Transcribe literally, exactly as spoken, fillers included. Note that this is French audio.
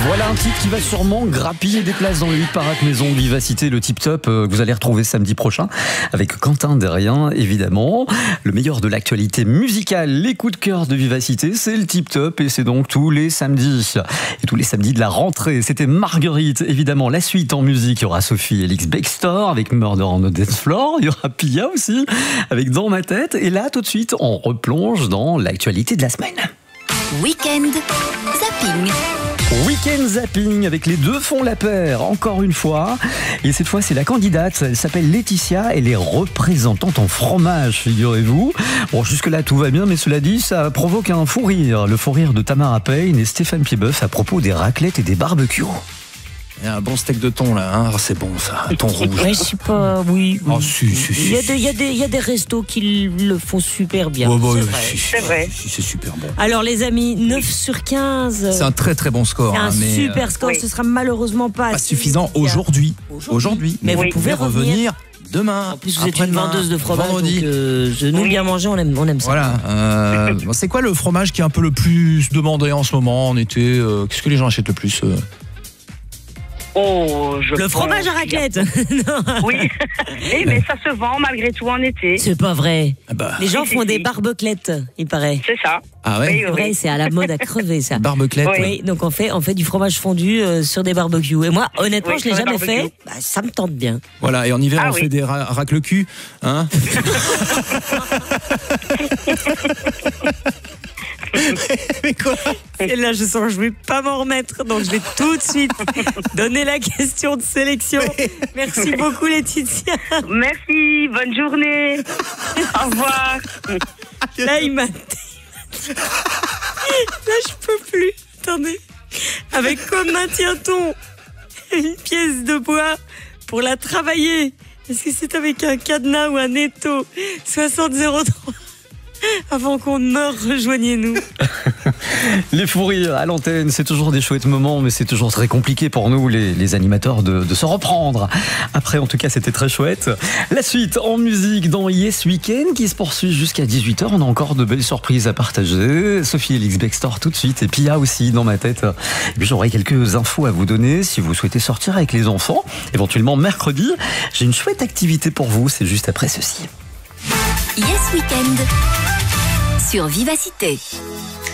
Voilà un titre qui va sûrement grappiller des places dans le hit parade maison de Vivacité, le Tip Top euh, que vous allez retrouver samedi prochain avec Quentin Derrien, évidemment. Le meilleur de l'actualité musicale, les coups de cœur de Vivacité, c'est le Tip Top et c'est donc tous les samedis. Et tous les samedis de la rentrée, c'était Marguerite, évidemment. La suite en musique, il y aura Sophie Elix Bextor avec Murder on the Dance Floor. Il y aura Pia aussi avec Dans ma tête. Et là, tout de suite, on replonge dans l'actualité de la semaine. Week-end Zapping. Week-end Zapping avec les deux font la paire, encore une fois. Et cette fois, c'est la candidate. Elle s'appelle Laetitia. Elle est représentante en fromage, figurez-vous. Bon, jusque-là, tout va bien, mais cela dit, ça provoque un fou rire. Le fou rire de Tamara Payne et Stéphane Piedboeuf à propos des raclettes et des barbecues. Il y a un bon steak de thon là, hein, c'est bon ça, thon rouge. Ouais, je sais pas, oui. oui. Oh, si, si, si. Il y a des, il y a des, il y a des restos qui le font super bien. Oh, bah, c'est si, vrai. si, C'est vrai. si, c'est super bon. Alors les amis, neuf sur quinze. C'est un très très bon score. C'est un hein, mais, super euh, score, oui. ce sera malheureusement pas, pas assez suffisant efficace. aujourd'hui. Aujourd'hui. Aujourd'hui. Mais Oui. vous pouvez revenir. demain. En plus, vous êtes une après-demain, vendeuse de fromage, vendredi. donc euh, je- nous Oui. bien manger, on aime, on aime ça. Voilà. Euh, bon, c'est quoi le fromage qui est un peu le plus demandé en ce moment en été euh, Qu'est-ce que les gens achètent le plus euh Oh, je Le pense fromage à qu'il y a- raclette. Non, Oui, Eh, mais ça se vend malgré tout en été. c'est pas vrai. Ah bah, Les gens Si, si, font si. des barbeclettes, il paraît. C'est ça. Ah ouais. Oui, C'est oui, vrai, oui. c'est à la mode à crever ça. Barbeclette. Oui. Oui, donc on fait, on fait du fromage fondu euh, sur des barbecues. Et moi, honnêtement, Oui, je l'ai sur des jamais fait. barbecues. Bah, ça me tente bien. Voilà. Et en hiver, Ah on oui. fait des ra- racle cul, hein Mais quoi Et là, je sens que je vais pas m'en remettre, donc je vais tout de suite donner la question de sélection. Merci beaucoup, Laetitia. Merci, bonne journée. Au revoir. Là, il m'a. Là, je peux plus. Attendez. Avec quoi maintient-on une pièce de bois pour la travailler? Est-ce que c'est avec un cadenas ou un étau? soixante zéro trois. Avant qu'on ne meure, rejoignez-nous. Les fous rires à l'antenne, c'est toujours des chouettes moments, mais c'est toujours très compliqué pour nous, les, les animateurs, de, de se reprendre. Après, en tout cas, c'était très chouette. La suite en musique dans Yes Weekend qui se poursuit jusqu'à dix-huit heures. On a encore de belles surprises à partager. Sophie Elix Bextor tout de suite et Pia aussi dans ma tête. Et puis j'aurai quelques infos à vous donner si vous souhaitez sortir avec les enfants. Éventuellement mercredi, j'ai une chouette activité pour vous. C'est juste après ceci. Yes Weekend sur Vivacité.